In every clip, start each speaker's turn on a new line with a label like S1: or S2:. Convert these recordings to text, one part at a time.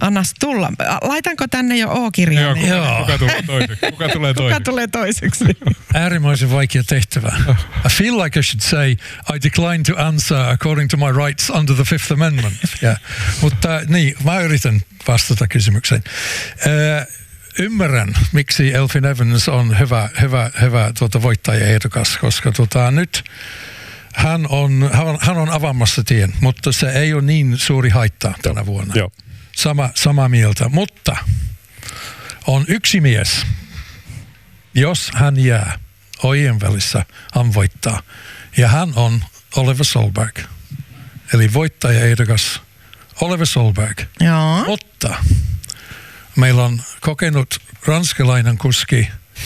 S1: Annas tulla. Laitanko tänne jo O-kirjaan?
S2: Joo. Kuka tulee toiseksi?
S3: Äärimmäisen vaikea tehtävä. I feel like I should say I decline to answer according to my rights under the Fifth Amendment. Yeah. Mutta niin, mä yritän vastata kysymykseen. Ymmärrän, miksi Elfyn Evans on hyvä voittajaehdokas, koska nyt hän on avaamassa tien, mutta se ei ole niin suuri haitta tänä vuonna.
S2: Joo.
S3: Samaa mieltä, mutta on yksi mies. Jos hän jää ojien välissä, hän voittaa. Ja hän on Oliver Solberg. Eli voittajaehdokas Oliver Solberg.
S1: Joo.
S3: Mutta meillä on kokenut ranskalainen kuski,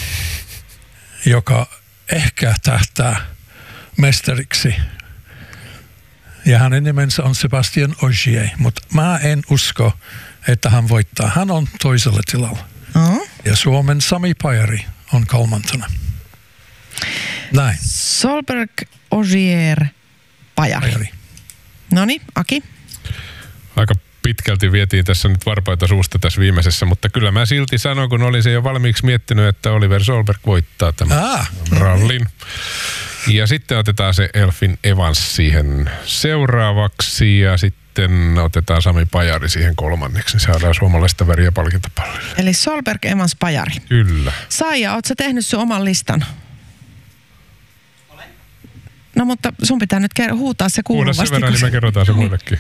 S3: joka ehkä tähtää mestariksi. Ja hänen nimensä on Sébastien Ogier, mutta mä en usko, että hän voittaa. Hän on toisella tilalla. Ja Suomen Sami Pajari on kolmantena. Näin.
S1: Solberg, Ogier, Pajari. Noniin, Aki?
S2: Aika pitkälti vietiin tässä nyt varpaita suusta tässä viimeisessä, mutta kyllä mä silti sanon, kun olisin jo valmiiksi miettinyt, että Oliver Solberg voittaa tämän rallin. Ja sitten otetaan se Elfyn Evans siihen seuraavaksi ja sitten otetaan Sami Pajari siihen kolmanneksi. Saadaan suomalaista väriä palkintopallille.
S1: Eli Solberg, Evans, Pajari.
S2: Kyllä.
S1: Saija, ootko sä tehnyt sun oman listan? Olen. No mutta sun pitää nyt huutaa se kuuluvasti.
S2: Huuda sen verran, niin me kerrotaan se muillekin.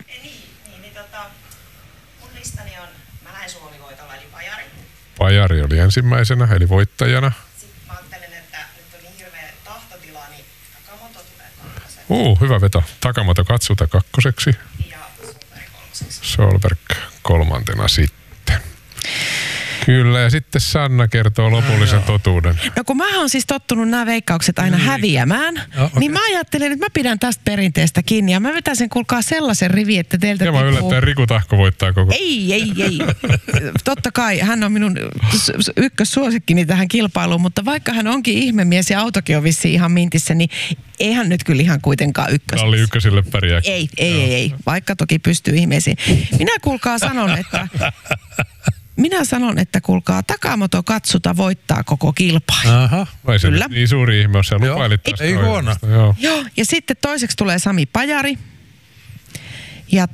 S1: Mun listani on, mä lähden Suomi-voitolla, eli Pajari.
S2: Pajari oli ensimmäisenä, eli voittajana.
S1: Sitten mä ajattelen, että nyt on niin hirveä tahtotila, niin Takamoto tulee kakkoseen.
S2: Hyvä veto. Takamoto Katsuta kakkoseksi.
S1: Ja Solberg kolmoseksi.
S2: Solberg kolmantena sitten. Kyllä, ja sitten Sanna kertoo lopullisen totuuden.
S1: No kun mä oon siis tottunut nämä veikkaukset aina häviämään, niin mä ajattelin, että mä pidän tästä perinteestä kiinni. Ja mä vetäisin, kuulkaa, sellaisen rivi, että teiltä
S2: tippuu. Ja mä yllättäen Riku Tahko voittaa koko.
S1: Ei. Totta kai, hän on minun ykkössuosikkini tähän kilpailuun, mutta vaikka hän onkin ihmemies ja autokin on vissiin ihan mintissä, niin ei hän nyt kyllä ihan kuitenkaan ykkös.
S2: Tämä oli ykkösille pärjää.
S1: Ei. Vaikka toki pystyy ihmeisiin. Minä sanon, että kuulkaa, Takamoto Katsuta voittaa koko kilpailu.
S3: Aha.
S2: Vai se niin suuri ihme, jos sä lupailit tästä.
S3: Ei huono.
S1: Joo, ja sitten toiseksi tulee Sami Pajari. Ja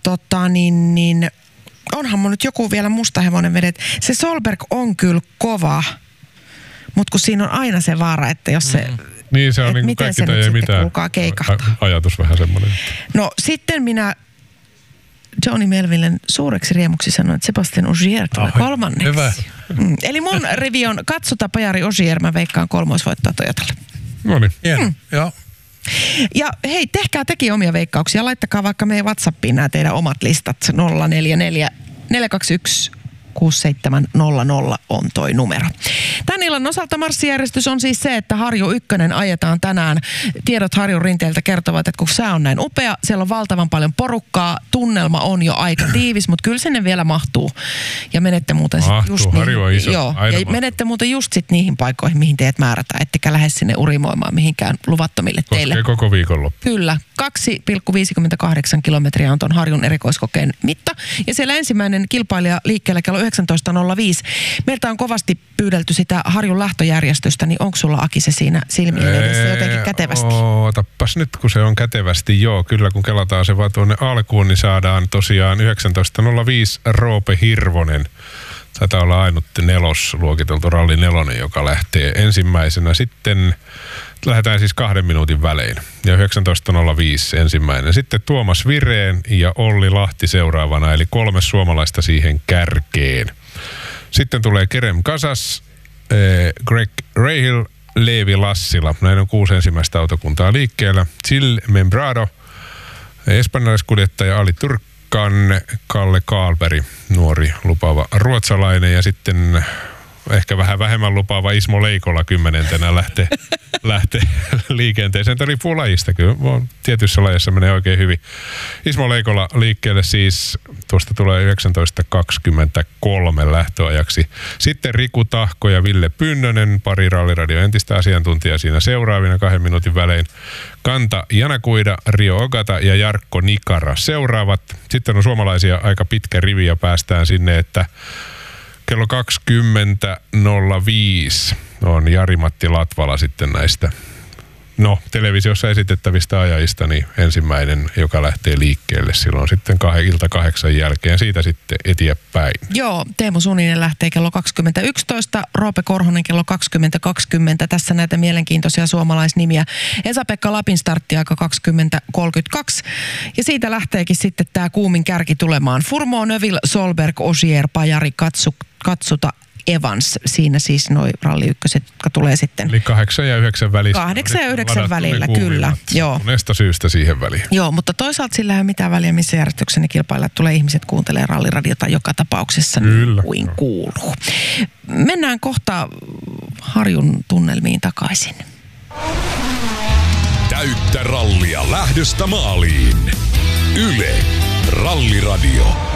S1: onhan mun nyt joku vielä mustahevonen vedet. Se Solberg on kyllä kova, mutta kun siinä on aina se vaara, että jos se...
S2: Niin se on niin kuin kaikki tai ei mitään.
S1: Kuulkaa keikahtaa.
S2: Ajatus vähän semmoinen.
S1: No sitten minä Johnny Melvillen suureksi riemuksi sanoin, että Sébastien Ogier tulee kolmanneksi.
S3: Hyvä.
S1: Eli mun rivi on Katsuta, Pajari, Ogier. Mä veikkaan kolmoisvoittoa Toyotalle.
S2: No niin.
S3: Joo.
S1: Ja hei, tehkää tekin omia veikkauksia. Laittakaa vaikka meidän WhatsAppiin nämä teidän omat listat. 044 421 6700 on toi numero. Tän illan osalta marssijärjestys on siis se, että Harju 1 ajetaan tänään. Tiedot Harjun rinteeltä kertovat, että kun sää on näin upea, siellä on valtavan paljon porukkaa, tunnelma on jo aika tiivis, mutta kyllä sinne vielä mahtuu. Ja menette muuten just niihin paikkoihin, mihin teet määrätään, ettekä lähde sinne urimoimaan mihinkään luvattomille teille.
S2: Koskee koko viikonloppu.
S1: Kyllä. 2,58 kilometriä on ton Harjun erikoiskokeen mitta. Ja siellä ensimmäinen kilpailija liikkeellä kello 19.05. Meiltä on kovasti pyydelty sitä Harjun lähtöjärjestystä, niin onko sulla, Aki, se siinä silmien edessä jotenkin kätevästi?
S2: Otapas nyt, kun se on kätevästi, joo. Kyllä, kun kelataan se vaan tuonne alkuun, niin saadaan tosiaan 19.05 Roope Hirvonen. Taitaa olla ainut luokiteltu ralli 4, joka lähtee ensimmäisenä. Sitten lähdetään siis 2 minuutin välein. Ja 19.05 ensimmäinen. Sitten Tuomas Vireen ja Olli Lahti seuraavana, eli 3 suomalaista siihen kärkeen. Sitten tulee Kerem Kasas, Greg Rahill, Leevi Lassila. Näin on 6 ensimmäistä autokuntaa liikkeellä. Gil Membrado, espanjalaiskuljettaja Ali Turkkan, Kalle Kaalberg, nuori lupaava ruotsalainen. Ja sitten ehkä vähän vähemmän lupaava Ismo Leikola 10. lähtee liikenteeseen. Tämä riippuu lajista kyllä. Tietyissä lajissa menee oikein hyvin. Ismo Leikola liikkeelle siis, tuosta tulee 19.23 lähtöajaksi. Sitten Riku Tahko ja Ville Pynnönen, pari Ralliradio entistä asiantuntijaa siinä seuraavina 2 minuutin välein. Kanta Janakuida, Rio Ogata ja Jarkko Nikara seuraavat. Sitten on suomalaisia aika pitkä rivi ja päästään sinne, että kello 20.05 on Jari-Matti Latvala sitten näistä televisiossa esitettävistä ajajista niin ensimmäinen, joka lähtee liikkeelle silloin sitten 7:00 jälkeen. Siitä sitten eteenpäin.
S1: Joo, Teemu Suninen lähtee kello 20.11, Roope Korhonen kello 20.20. Tässä näitä mielenkiintoisia suomalaisnimiä. Esa-Pekka Lapin starttiaika 20.32. Ja siitä lähteekin sitten tämä kuumin kärki tulemaan. Furmo, Növil, Solberg, Osier, Pajari, Katsuta, Evans. Siinä siis noi ralli ykköset, jotka tulee sitten.
S2: Eli 8 ja 9 välissä.
S1: 8 ja 9 välillä, kyllä. Joo.
S2: Monesta syystä siihen väliin.
S1: Joo, mutta toisaalta sillä ei ole mitään väliä, missä järjestyksen ne kilpailijat tulee. Ihmiset kuuntelee ralliradiota joka tapauksessa niin kuin kuuluu. Mennään kohta Harjun tunnelmiin takaisin.
S4: Täyttä rallia lähdöstä maaliin. Yle Ralliradio.